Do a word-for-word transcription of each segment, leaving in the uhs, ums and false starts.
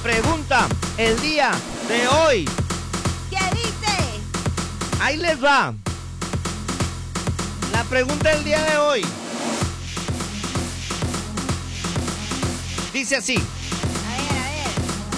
pregunta el día de hoy. ¿Qué dice? Ahí les va. La pregunta del día de hoy dice así. A ver, a ver.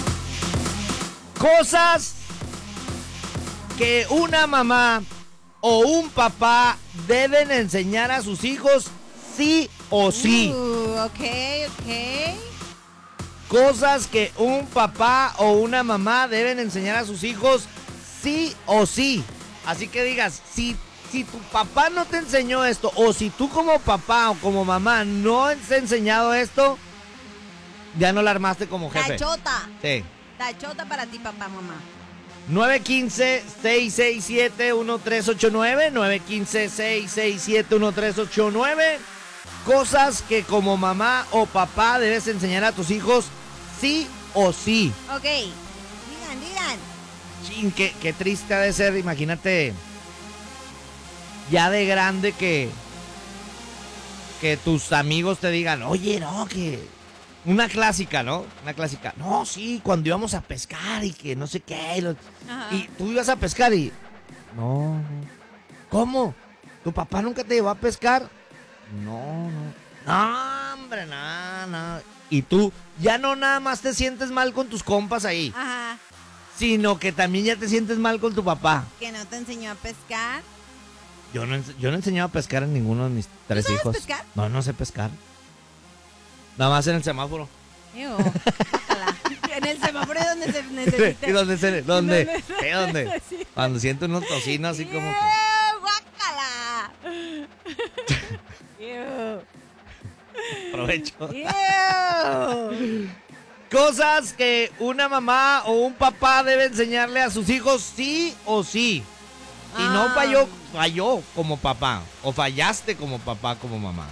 Cosas que una mamá o un papá deben enseñar a sus hijos sí o sí. Uh, ok, ok. Cosas que un papá o una mamá deben enseñar a sus hijos sí o sí. Así que digas, si, si tu papá no te enseñó esto, o si tú como papá o como mamá no te has enseñado esto, ya no la armaste como jefe. Tachota. Sí. Tachota para ti, papá, mamá. nueve uno cinco, seis seis siete, uno tres ocho nueve, nueve uno cinco, seis seis siete, uno tres ocho nueve. Cosas que como mamá o papá debes enseñar a tus hijos sí o sí. Ok. Digan, digan. Chin, qué, qué triste ha de ser, imagínate, ya de grande que, que tus amigos te digan, oye, no, que... Una clásica, ¿no? Una clásica. No, sí, cuando íbamos a pescar y que no sé qué. Y, lo- y tú ibas a pescar y... No, no. ¿Cómo? ¿Tu papá nunca te llevó a pescar? No, no. No, hombre, no, no. Y tú ya no nada más te sientes mal con tus compas ahí, Ajá. sino que también ya te sientes mal con tu papá. Que no te enseñó a pescar. Yo no, ens- yo no he enseñado a pescar a ninguno de mis tres sabes hijos. pescar? No, no sé pescar. Nada más en el semáforo. Ew, guácala. En el semáforo es donde se necesita. ¿Y dónde se, dónde? ¿Dónde? ¿Qué, dónde? Sí. Cuando siento unos tocinos así como que... Ew, guácala. Ew. Provecho. Ew. Cosas que una mamá o un papá debe enseñarle a sus hijos sí o sí. Y no Ah. falló, falló como papá. O fallaste como papá, como mamá.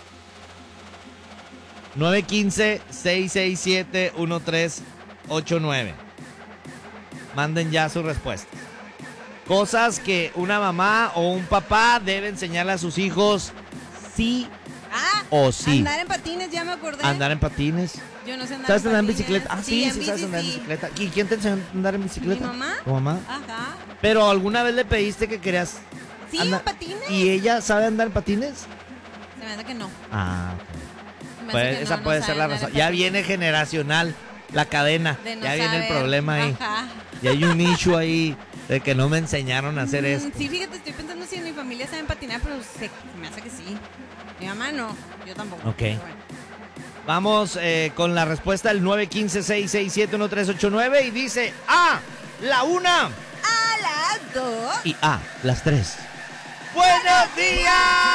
nueve uno cinco, seis seis siete, uno tres ocho nueve. Manden ya su respuesta. Cosas que una mamá o un papá debe enseñarle a sus hijos sí Ah, o sí. andar en patines, ya me acordé. Andar en patines. Yo no sé andar ¿Sabes en andar en patines. bicicleta? Ah, sí, en sí, sabes bici, andar en sí. bicicleta. ¿Y quién te enseñó a andar en bicicleta? ¿Mi mamá? ¿Tu mamá? Ajá. Pero alguna vez le pediste que querías Sí, andar- en patines. ¿Y ella sabe andar en patines? Se me hace que no. Ah, ok. Se me Pues hace que esa no, puede no ser sabe la andar en razón. Ya patines. viene generacional la cadena. De no ya viene el saber. problema ahí. Ajá. Y hay un issue ahí de que no me enseñaron a hacer Mm, esto. Sí, fíjate, estoy pensando si en mi familia saben patinar, pero se, se me hace que sí. Mi mamá no, yo tampoco. Ok. pero bueno. Vamos eh, con la respuesta del nueve uno cinco, seis seis siete, uno tres ocho nueve y dice A, la una A las dos. y A, las tres. ¡Buenos días!